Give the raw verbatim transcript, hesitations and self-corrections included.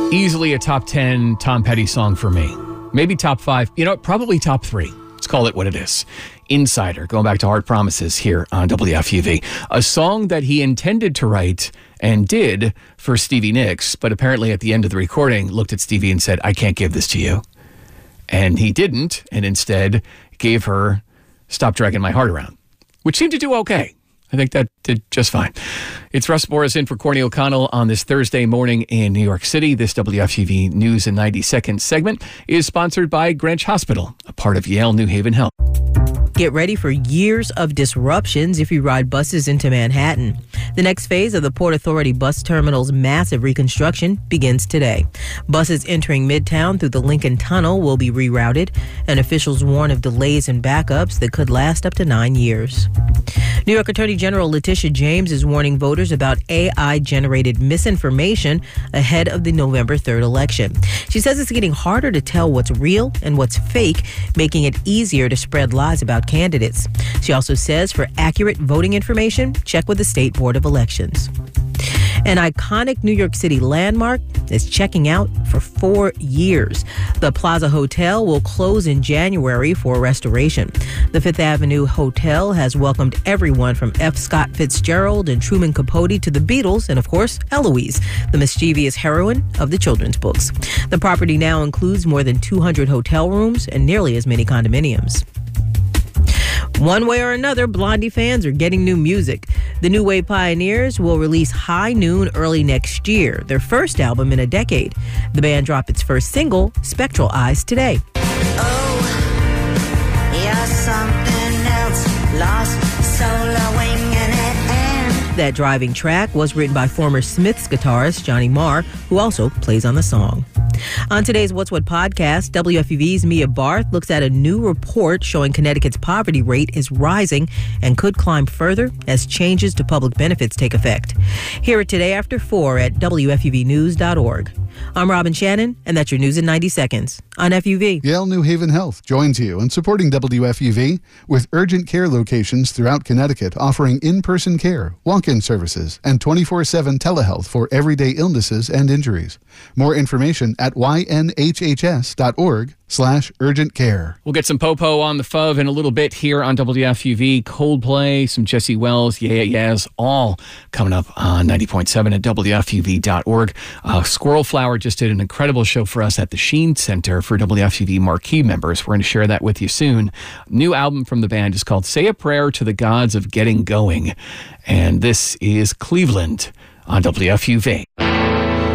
Easily a top ten Tom Petty song for me. Maybe top five. You know, probably top three. Let's call it what it is. Insider, going back to Hard Promises here on W F U V. A song that he intended to write and did for Stevie Nicks, but apparently at the end of the recording looked at Stevie and said, I can't give this to you. And he didn't, and instead gave her Stop Dragging My Heart Around, which seemed to do okay. I think that did just fine. It's Russ Morris in for Courtney O'Connell on this Thursday morning in New York City. This W F U V News in ninety seconds segment is sponsored by Greenwich Hospital, a part of Yale New Haven Health. Get ready for years of disruptions if you ride buses into Manhattan. The next phase of the Port Authority Bus Terminal's massive reconstruction begins today. Buses entering Midtown through the Lincoln Tunnel will be rerouted, and officials warn of delays and backups that could last up to nine years. New York Attorney General Letitia James is warning voters about A I-generated misinformation ahead of the November third election. She says it's getting harder to tell what's real and what's fake, making it easier to spread lies about candidates. She also says for accurate voting information, check with the State Board of Elections. An iconic New York City landmark is checking out for four years. The Plaza Hotel will close in January for restoration. The Fifth Avenue Hotel has welcomed everyone from F. Scott Fitzgerald and Truman Capote to the Beatles and, of course, Eloise, the mischievous heroine of the children's books. The property now includes more than two hundred hotel rooms and nearly as many condominiums. One way or another, Blondie fans are getting new music. The New Wave Pioneers will release High Noon early next year, their first album in a decade. The band dropped its first single, Spectral Eyes, today. Oh, you're something else, lost solo winging it, and that driving track was written by former Smiths guitarist Johnny Marr, who also plays on the song. On today's What's What podcast, W F U V's Mia Barth looks at a new report showing Connecticut's poverty rate is rising and could climb further as changes to public benefits take effect. Hear it today after four at W F U V news dot org. I'm Robin Shannon, and that's your news in ninety seconds on F U V. Yale New Haven Health joins you in supporting W F U V with urgent care locations throughout Connecticut offering in-person care, walk-in services, and twenty-four seven telehealth for everyday illnesses and injuries. More information at y n h h s dot org slash urgent care. We'll get some Popo on the F U V in a little bit here on W F U V. Coldplay, some Jesse Wells, Yeah, Yeahs, all coming up on ninety point seven at W F U V dot org. Uh, Squirrel Flower just did an incredible show for us at the Sheen Center for W F U V marquee members. We're going to share that with you soon. New album from the band is called Say a Prayer to the Gods of Getting Going. And this is Cleveland on W F U V.